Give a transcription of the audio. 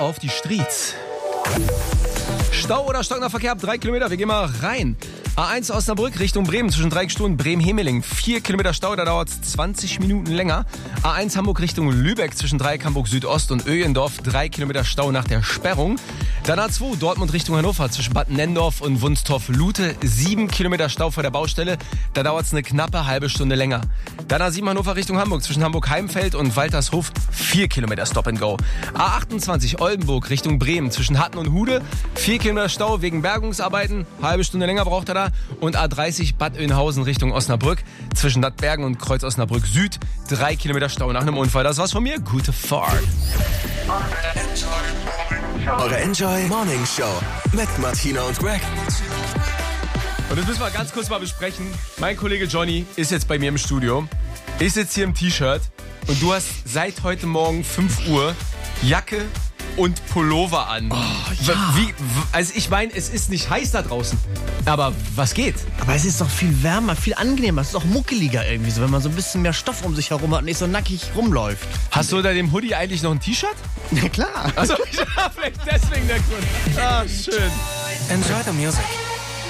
auf die Streets. Stau oder stockender Verkehr ab 3 Kilometer, wir gehen mal rein. A1 Osnabrück Richtung Bremen zwischen Dreieckstuhl Bremen-Hemeling. 4 Kilometer Stau, da dauert es 20 Minuten länger. A1 Hamburg Richtung Lübeck zwischen Dreieck Hamburg Südost und Öhlendorf. 3 Kilometer Stau nach der Sperrung. Dann A2 Dortmund Richtung Hannover zwischen Bad Nennendorf und Wunstorf-Lute. 7 Kilometer Stau vor der Baustelle, da dauert es eine knappe halbe Stunde länger. Dann A7 Hannover Richtung Hamburg zwischen Hamburg-Heimfeld und Waltershof. 4 Kilometer Stop and Go. A28 Oldenburg Richtung Bremen zwischen Hatten und Hude. 4 Kilometer Stau wegen Bergungsarbeiten. Halbe Stunde länger braucht er da. Und A30 Bad Oeynhausen Richtung Osnabrück zwischen Nattbergen und Kreuz Osnabrück Süd. 3 Kilometer Stau nach einem Unfall. Das war's von mir. Gute Fahrt. Eure Enjoy Morning Show mit Martina und Greg. Und das müssen wir ganz kurz mal besprechen. Mein Kollege Johnny ist jetzt bei mir im Studio. Ich sitze hier im T-Shirt und du hast seit heute Morgen 5 Uhr Jacke und Pullover an. Oh, ja. Also ich meine, es ist nicht heiß da draußen, aber was geht? Aber es ist doch viel wärmer, viel angenehmer. Es ist auch muckeliger irgendwie so, wenn man so ein bisschen mehr Stoff um sich herum hat und nicht so nackig rumläuft. Hast du unter dem Hoodie eigentlich noch ein T-Shirt? Na klar. Also vielleicht deswegen der Grund. Ah, schön. Enjoy the music.